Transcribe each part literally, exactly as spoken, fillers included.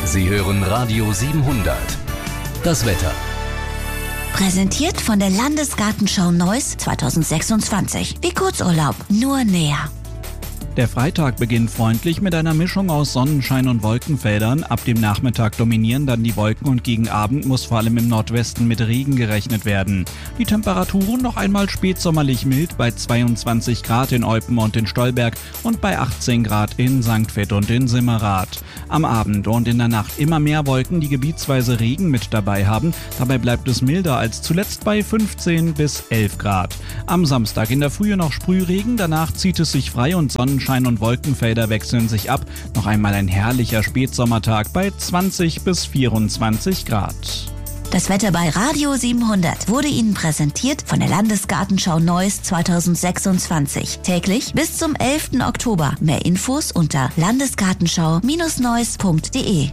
Sie hören Radio siebenhundert. Das Wetter. Präsentiert von der Landesgartenschau Neuss zweitausendsechsundzwanzig. Wie Kurzurlaub, nur näher. Der Freitag beginnt freundlich mit einer Mischung aus Sonnenschein und Wolkenfeldern. Ab dem Nachmittag dominieren dann die Wolken und gegen Abend muss vor allem im Nordwesten mit Regen gerechnet werden. Die Temperaturen noch einmal spätsommerlich mild bei zweiundzwanzig Grad in Eupen und in Stolberg und bei achtzehn Grad in Sankt Vith und in Simmerath. Am Abend und in der Nacht immer mehr Wolken, die gebietsweise Regen mit dabei haben. Dabei bleibt es milder als zuletzt bei fünfzehn bis elf Grad. Am Samstag in der Frühe noch Sprühregen, danach zieht es sich frei und Sonnenschein und Wolkenfelder wechseln sich ab. Noch einmal ein herrlicher Spätsommertag bei zwanzig bis vierundzwanzig Grad. Das Wetter bei Radio siebenhundert wurde Ihnen präsentiert von der Landesgartenschau Neuss zweitausendsechsundzwanzig. Täglich bis zum elften Oktober. Mehr Infos unter landesgartenschau Neuss punkt de.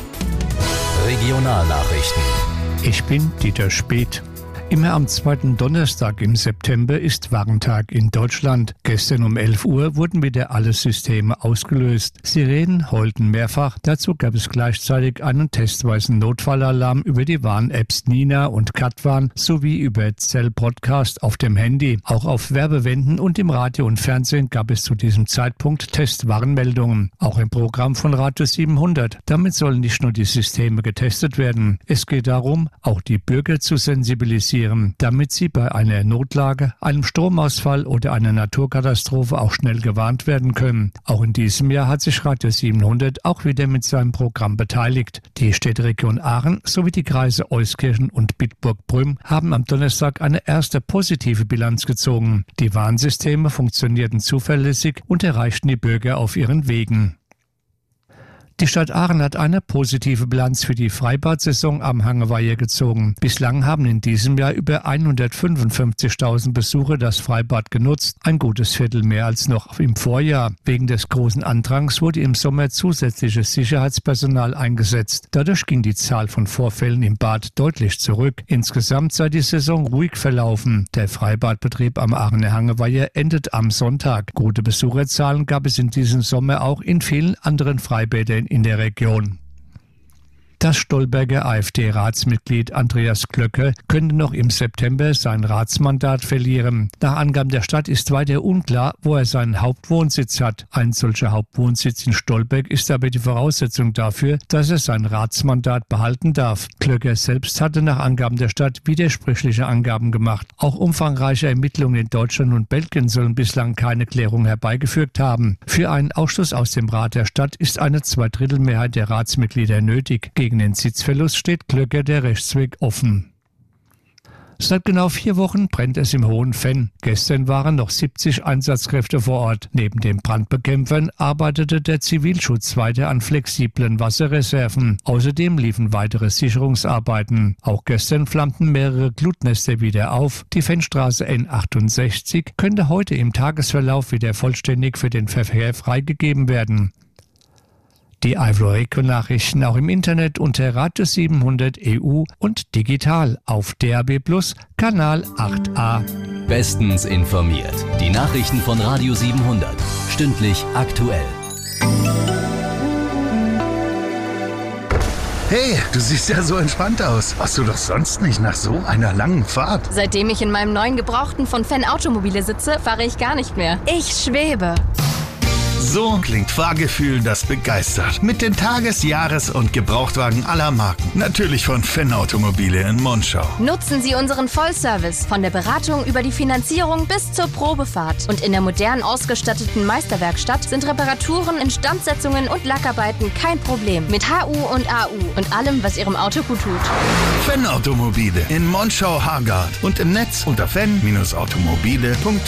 Regionalnachrichten. Ich bin Dieter Speth. Immer am zweiten Donnerstag im September ist Warntag in Deutschland. Gestern um elf Uhr wurden wieder alle Systeme ausgelöst. Sirenen heulten mehrfach. Dazu gab es gleichzeitig einen testweisen Notfallalarm über die Warn-Apps Nina und Katwarn sowie über Cell Podcast auf dem Handy. Auch auf Werbewänden und im Radio und Fernsehen gab es zu diesem Zeitpunkt Testwarnmeldungen. Auch im Programm von Radio siebenhundert. Damit sollen nicht nur die Systeme getestet werden. Es geht darum, auch die Bürger zu sensibilisieren, damit sie bei einer Notlage, einem Stromausfall oder einer Naturkatastrophe auch schnell gewarnt werden können. Auch in diesem Jahr hat sich Radio siebenhundert auch wieder mit seinem Programm beteiligt. Die Städteregion Aachen sowie die Kreise Euskirchen und Bitburg-Prüm haben am Donnerstag eine erste positive Bilanz gezogen. Die Warnsysteme funktionierten zuverlässig und erreichten die Bürger auf ihren Wegen. Die Stadt Aachen hat eine positive Bilanz für die Freibad-Saison am Hangeweiher gezogen. Bislang haben in diesem Jahr über hundertfünfundfünfzigtausend Besucher das Freibad genutzt, ein gutes Viertel mehr als noch im Vorjahr. Wegen des großen Andrangs wurde im Sommer zusätzliches Sicherheitspersonal eingesetzt. Dadurch ging die Zahl von Vorfällen im Bad deutlich zurück. Insgesamt sei die Saison ruhig verlaufen. Der Freibadbetrieb am Aachener Hangeweiher endet am Sonntag. Gute Besucherzahlen gab es in diesem Sommer auch in vielen anderen Freibädern in der Region. Das Stolberger AfD-Ratsmitglied Andreas Glöcke könnte noch im September sein Ratsmandat verlieren. Nach Angaben der Stadt ist weiter unklar, wo er seinen Hauptwohnsitz hat. Ein solcher Hauptwohnsitz in Stolberg ist aber die Voraussetzung dafür, dass er sein Ratsmandat behalten darf. Glöcke selbst hatte nach Angaben der Stadt widersprüchliche Angaben gemacht. Auch umfangreiche Ermittlungen in Deutschland und Belgien sollen bislang keine Klärung herbeigeführt haben. Für einen Ausschluss aus dem Rat der Stadt ist eine Zweidrittelmehrheit der Ratsmitglieder nötig. Gegen den Sitzverlust steht Glöcke der Rechtsweg offen. Seit genau vier Wochen brennt es im Hohen Venn. Gestern waren noch siebzig Einsatzkräfte vor Ort. Neben den Brandbekämpfern arbeitete der Zivilschutz weiter an flexiblen Wasserreserven. Außerdem liefen weitere Sicherungsarbeiten. Auch gestern flammten mehrere Glutnester wieder auf. Die Vennstraße N achtundsechzig könnte heute im Tagesverlauf wieder vollständig für den Verkehr freigegeben werden. Die Eifel-Region-Nachrichten auch im Internet unter Radio siebenhundert E U und digital auf D A B Plus, Kanal acht a. Bestens informiert. Die Nachrichten von Radio siebenhundert. Stündlich aktuell. Hey, du siehst ja so entspannt aus. Warst du doch sonst nicht nach so einer langen Fahrt? Seitdem ich in meinem neuen Gebrauchten von Fenn Automobile sitze, fahre ich gar nicht mehr. Ich schwebe. So klingt Fahrgefühl, das begeistert. Mit den Tages-, Jahres- und Gebrauchtwagen aller Marken. Natürlich von Fenn Automobile in Monschau. Nutzen Sie unseren Vollservice von der Beratung über die Finanzierung bis zur Probefahrt. Und in der modern ausgestatteten Meisterwerkstatt sind Reparaturen, Instandsetzungen und Lackarbeiten kein Problem. Mit H U und A U und allem, was Ihrem Auto gut tut. Fenn Automobile in Monschau-Hargard und im Netz unter fenn Bindestrich automobile punkt